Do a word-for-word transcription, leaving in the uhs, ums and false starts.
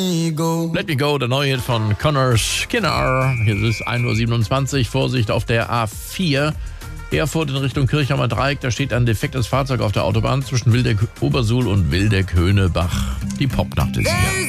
Let Me Go, der neue Hit von Connor Skinner. Hier ist ein Uhr siebenundzwanzig. Vorsicht auf der A vier. Erfurt in Richtung Kirchheimer Dreieck. Da steht ein defektes Fahrzeug auf der Autobahn zwischen Wildeck-Obersuhl und Wildeck-Höhnebach. Die Popnacht ist hier.